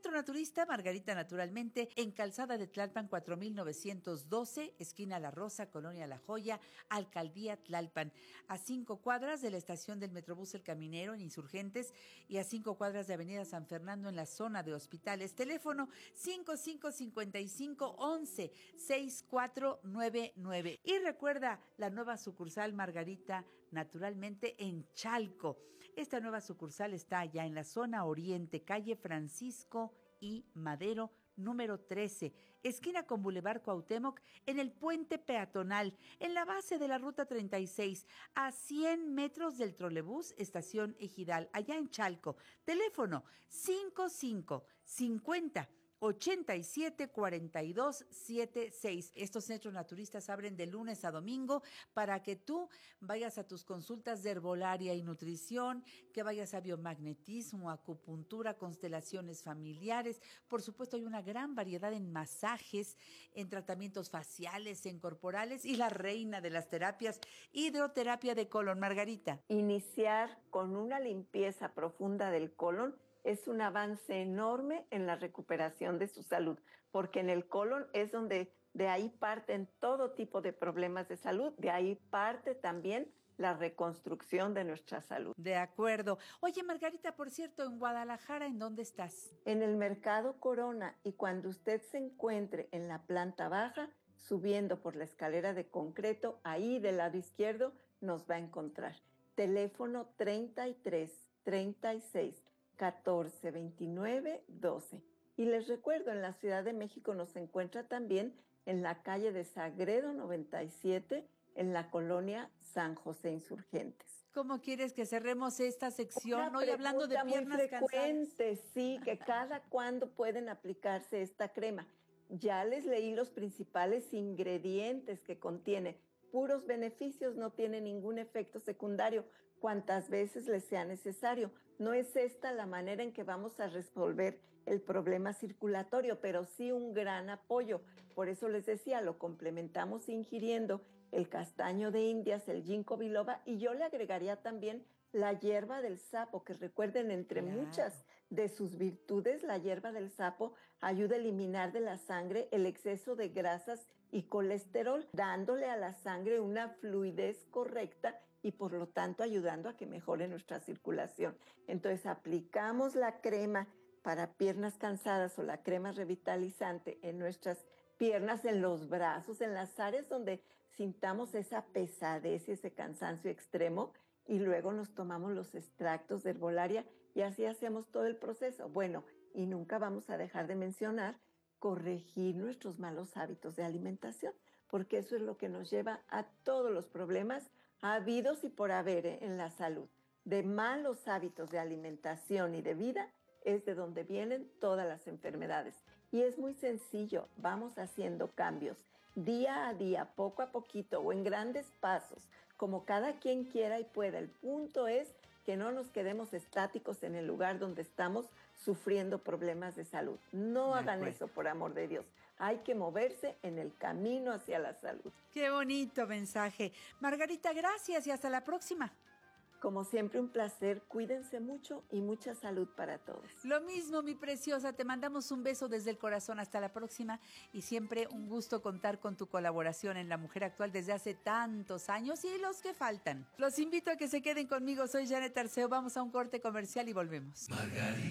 Centro Naturista Margarita Naturalmente, en Calzada de Tlalpan 4912, esquina La Rosa, Colonia La Joya, Alcaldía Tlalpan, a 5 cuadras de la estación del Metrobús El Caminero en Insurgentes y a 5 cuadras de Avenida San Fernando en la zona de hospitales. Teléfono 5555-11-6499. Y recuerda la nueva sucursal Margarita Naturalmente en Chalco. Esta nueva sucursal está allá en la zona oriente, calle Francisco y Madero, número 13, esquina con Boulevard Cuauhtémoc, en el puente peatonal, en la base de la ruta 36, a 100 metros del trolebús, estación Ejidal, allá en Chalco. Teléfono 5550-874276. Estos centros naturistas abren de lunes a domingo para que tú vayas a tus consultas de herbolaria y nutrición, que vayas a biomagnetismo, acupuntura, constelaciones familiares. Por supuesto, hay una gran variedad en masajes, en tratamientos faciales, en corporales, y la reina de las terapias, hidroterapia de colon. Margarita. Iniciar con una limpieza profunda del colon es un avance enorme en la recuperación de su salud, porque en el colon es donde de ahí parten todo tipo de problemas de salud, de ahí parte también la reconstrucción de nuestra salud. De acuerdo. Oye, Margarita, por cierto, en Guadalajara, ¿en dónde estás? En el Mercado Corona, y cuando usted se encuentre en la planta baja, subiendo por la escalera de concreto, ahí del lado izquierdo nos va a encontrar. Teléfono 33 36 14 29 12. Y les recuerdo, en la Ciudad de México nos encuentra también en la calle de Sagredo 97, en la colonia San José Insurgentes. ¿Cómo quieres que cerremos esta sección? Una Hoy hablando de piernas muy frecuente, cansadas. sí, que cada cuándo pueden aplicarse esta crema. Ya les leí los principales ingredientes que contiene. Puros beneficios, no tiene ningún efecto secundario, cuantas veces les sea necesario. No es esta la manera en que vamos a resolver el problema circulatorio, pero sí un gran apoyo. Por eso les decía, lo complementamos ingiriendo el castaño de Indias, el ginkgo biloba, y yo le agregaría también la hierba del sapo, que recuerden, entre muchas de sus virtudes, la hierba del sapo ayuda a eliminar de la sangre el exceso de grasas y colesterol, dándole a la sangre una fluidez correcta y por lo tanto ayudando a que mejore nuestra circulación. Entonces aplicamos la crema para piernas cansadas o la crema revitalizante en nuestras piernas, en los brazos, en las áreas donde sintamos esa pesadez y ese cansancio extremo, y luego nos tomamos los extractos de herbolaria y así hacemos todo el proceso. Bueno, y nunca vamos a dejar de mencionar corregir nuestros malos hábitos de alimentación, porque eso es lo que nos lleva a todos los problemas habidos y por haber en la salud. De malos hábitos de alimentación y de vida es de donde vienen todas las enfermedades. Y es muy sencillo, vamos haciendo cambios día a día, poco a poquito o en grandes pasos, como cada quien quiera y pueda. El punto es que no nos quedemos estáticos en el lugar donde estamos sufriendo problemas de salud. No hagan eso, por amor de Dios. Hay que moverse en el camino hacia la salud. Qué bonito mensaje. Margarita, gracias y hasta la próxima. Como siempre, un placer. Cuídense mucho y mucha salud para todos. Lo mismo, mi preciosa. Te mandamos un beso desde el corazón. Hasta la próxima. Y siempre un gusto contar con tu colaboración en La Mujer Actual desde hace tantos años y los que faltan. Los invito a que se queden conmigo. Soy Janet Arceo. Vamos a un corte comercial y volvemos. Margarita.